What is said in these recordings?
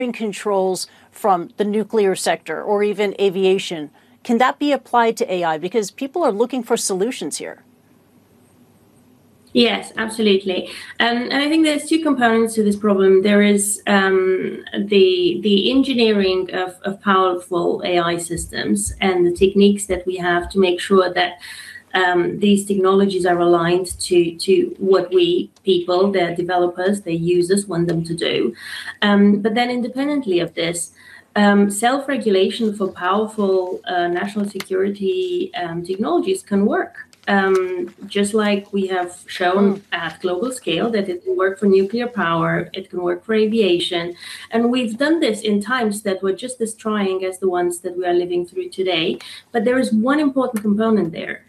controls from the nuclear sector or even aviation, can that be applied to AI? Because people are looking for solutions here. Yes, absolutely. And I think there's two components to this problem. There is the engineering of powerful AI systems and the techniques that we have to make sure that these technologies are aligned to what we people, the developers, the users want them to do. But then independently of this, self-regulation for powerful national security technologies can work. Just like we have shown at global scale that it can work for nuclear power, it can work for aviation. And we've done this in times that were just as trying as the ones that we are living through today. But there is one important component there.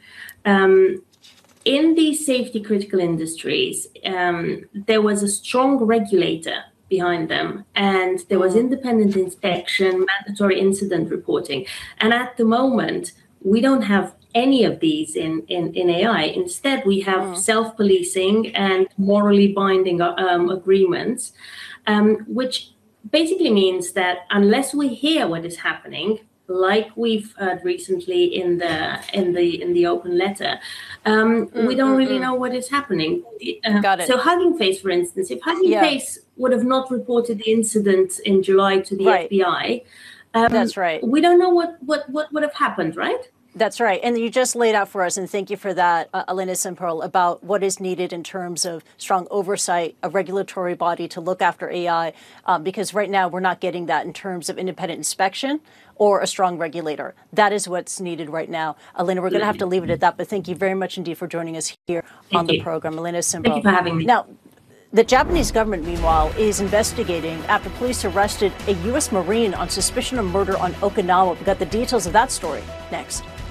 In these safety critical industries, there was a strong regulator behind them, and there was independent inspection, mandatory incident reporting. And at the moment, we don't have any of these in AI. Instead, we have self-policing and morally binding agreements, which basically means that unless we hear what is happening, like we've heard recently in the open letter, we don't really know what is happening. Got it. So Hugging Face, for instance, if Hugging Face would have not reported the incident in July to the FBI, that's right. We don't know what would have happened, right? That's right. And you just laid out for us, and thank you for that, Alina Simperl, about what is needed in terms of strong oversight, a regulatory body to look after AI, because right now we're not getting that in terms of independent inspection or a strong regulator. That is what's needed right now. Alina, we're going to have to leave it at that, but thank you very much indeed for joining us here on the program. Alina Simperl. Thank you for having me. Now, the Japanese government, meanwhile, is investigating after police arrested a U.S. Marine on suspicion of murder on Okinawa. We've got the details of that story next.